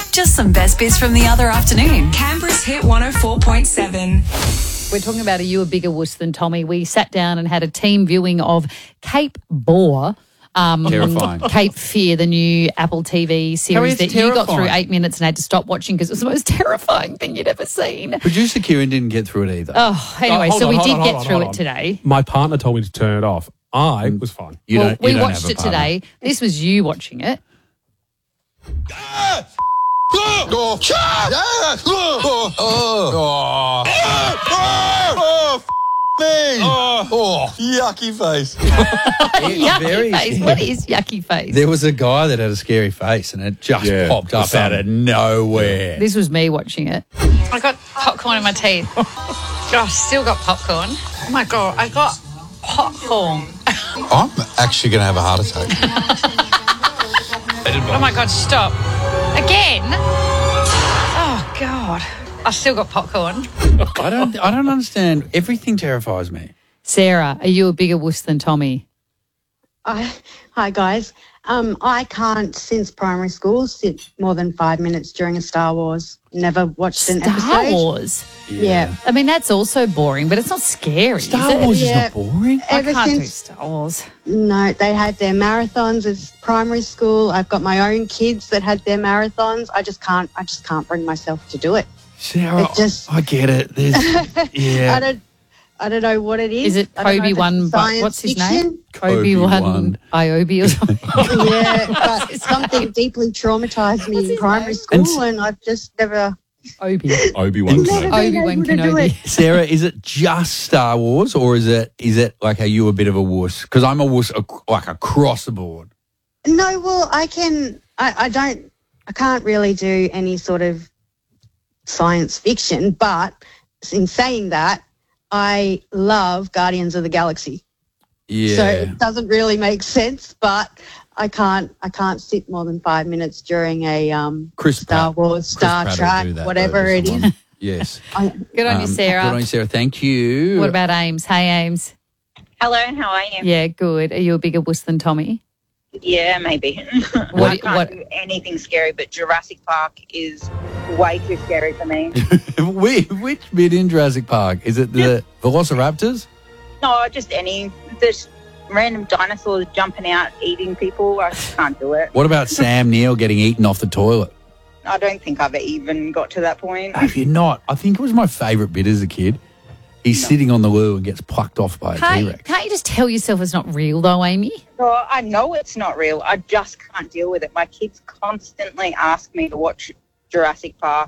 Just some best bits from the other afternoon. Canberra's Hit 104.7. We're talking about Are You a Bigger Wuss Than Tommy? We sat down and had a team viewing of Cape Boar. Terrifying. Cape Fear, the new Apple TV series that you got through 8 minutes and had to stop watching because it was the most terrifying thing you'd ever seen. Producer Kieran didn't get through it either. Oh, anyway, we did get through it today. My partner told me to turn it off. I was fine. We watched it today. This was you watching it. Yucky face. Yucky face. What is yucky face? There was a guy that had a scary face and it just popped up out of nowhere. This was me watching it. I got popcorn in my teeth. Oh, still got popcorn. Oh my God, I got popcorn. I'm actually going to have a heart attack. Oh my God, stop. Again? Oh God. I still got popcorn. I don't understand. Everything terrifies me. Sarah, are you a bigger wuss than Tommy? Hi, guys. I can't, since primary school, sit more than 5 minutes during a Star Wars. Never watched an episode. Star Wars? Yeah. I mean, that's also boring, but it's not scary. Star Wars is not boring. I can't do Star Wars. No, they had their marathons as primary school. I've got my own kids that had their marathons. I just can't bring myself to do it. Sarah, I get it. There's, I don't know what it is. Is it Obi-Wan? What's his name? Obi-Wan Iobi or something. Yeah, but something deeply traumatized me in primary school, and I've just never. Obi-Wan Kenobi. Sarah, is it just Star Wars, or is it like, are you a bit of a wuss? Because I'm a wuss like across the board. No, well, I can't really do any sort of science fiction, but in saying that, I love Guardians of the Galaxy. Yeah. So it doesn't really make sense, but I can't sit more than 5 minutes during a Star Wars, Star Trek, whatever it is. Yes. Good on you, Sarah. Good on you, Sarah. Thank you. What about Ames? Hey, Ames. Hello, how are you? Yeah, good. Are you a bigger wuss than Tommy? Yeah, maybe. I can't do anything scary, but Jurassic Park is way too scary for me. Which bit in Jurassic Park? Is it the Velociraptors? No, just any. There's random dinosaurs jumping out, eating people. I just can't do it. What about Sam Neill getting eaten off the toilet? I don't think I've even got to that point. Have you not? I think it was my favourite bit as a kid. He's sitting on the loo and gets plucked off by a T-Rex. Can't you just tell yourself it's not real though, Amy? No, I know it's not real. I just can't deal with it. My kids constantly ask me to watch Jurassic Park